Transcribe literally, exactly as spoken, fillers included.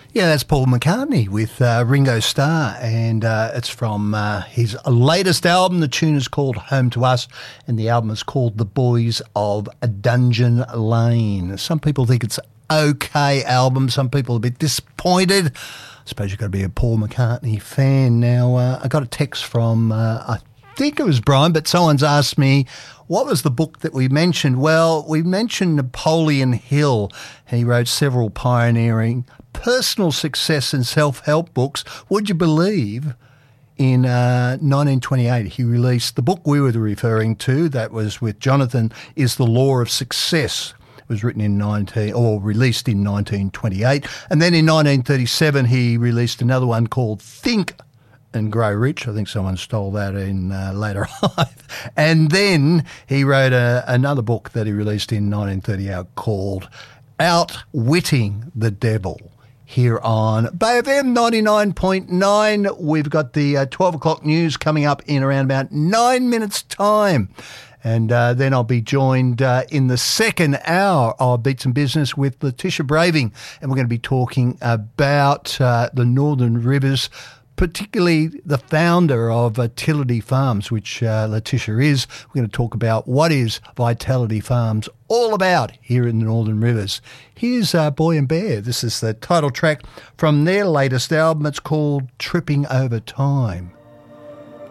Yeah, that's Paul McCartney with uh, Ringo Starr, and uh, it's from uh, his latest album. The tune is called Home to Us, and the album is called The Boys of Dungeon Lane. Some people think it's okay album. Some people are a bit disappointed. I suppose you've got to be a Paul McCartney fan. Now, uh, I got a text from, uh, I think it was Brian, but someone's asked me, what was the book that we mentioned? Well, we mentioned Napoleon Hill. He wrote several pioneering personal success and self-help books. Would you believe in uh, nineteen twenty-eight he released the book we were referring to, that was with Jonathan, is The Law of Success. It was written in nineteen or released in nineteen twenty-eight. And then in nineteen thirty-seven he released another one called Think and Grow Rich. I think someone stole that in uh, later life. And then he wrote a, another book that he released in nineteen thirty-eight called Outwitting the Devil. Here on Bay F M ninety-nine point nine. We've got the uh, twelve o'clock news coming up in around about nine minutes' time. And uh, then I'll be joined uh, in the second hour of Beats and Business with Letitia Braving. And we're going to be talking about uh, the Northern Rivers, particularly the founder of Vitality Farms, which uh, Letitia is. We're going to talk about what is Vitality Farms all about here in the Northern Rivers. Here's uh, Boy and Bear. This is the title track from their latest album. It's called Tripping Over Time.